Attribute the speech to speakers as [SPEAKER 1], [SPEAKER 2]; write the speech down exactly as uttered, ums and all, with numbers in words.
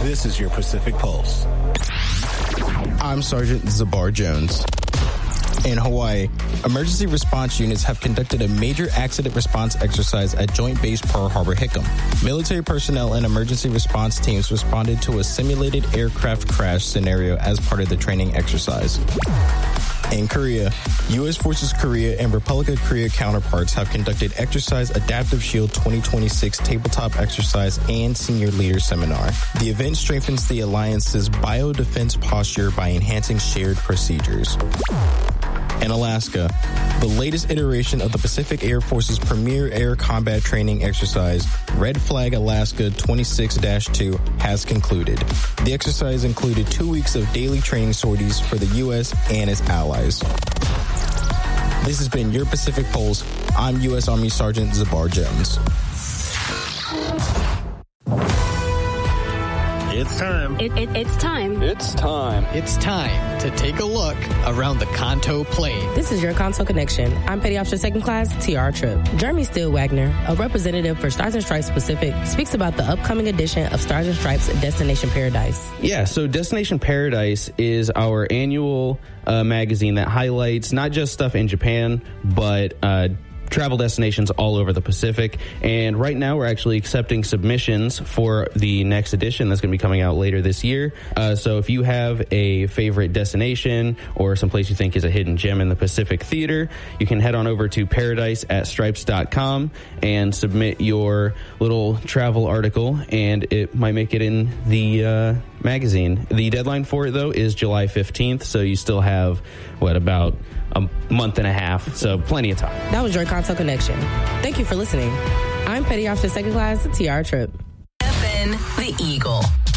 [SPEAKER 1] This is your Pacific Pulse.
[SPEAKER 2] I'm Sergeant Zabar Jones. In Hawaii, emergency response units have conducted a major accident response exercise at Joint Base Pearl Harbor Hickam. Military personnel and emergency response teams responded to a simulated aircraft crash scenario as part of the training exercise. In Korea, U S Forces Korea and Republic of Korea counterparts have conducted Exercise Adaptive Shield twenty twenty-six tabletop exercise and senior leader seminar. The event strengthens the alliance's biodefense posture by enhancing shared procedures. In Alaska, the latest iteration of the Pacific Air Force's premier air combat training exercise, Red Flag Alaska twenty-six dash two, has concluded. The exercise included two weeks of daily training sorties for the U S and its allies. This has been your Pacific Pulse. I'm U S Army Sergeant Zabar Jones.
[SPEAKER 1] It's time.
[SPEAKER 3] It, it, it's time.
[SPEAKER 4] It's time.
[SPEAKER 5] It's time to take a look around the Kanto Plain.
[SPEAKER 6] This is your Kanto Connection. I'm Petty Officer Second Class T R Tripp. Jeremy Steele Wagner, a representative for Stars and Stripes Pacific, speaks about the upcoming edition of Stars and Stripes Destination Paradise.
[SPEAKER 7] Yeah, so Destination Paradise is our annual uh, magazine that highlights not just stuff in Japan, but uh, travel destinations all over the Pacific. And right now we're actually accepting submissions for the next edition that's going to be coming out later this year. Uh, so if you have a favorite destination or someplace you think is a hidden gem in the Pacific theater, you can head on over to paradise at stripes dot com and submit your little travel article, and it might make it in the uh, magazine. The deadline for it, though, is July fifteenth, so you still have, what, about a month and a half, so plenty of time.
[SPEAKER 6] That was your Kanto Connection. Thank you for listening. I'm Petty Officer Second Class T R Tripp.
[SPEAKER 8] F N The Eagle.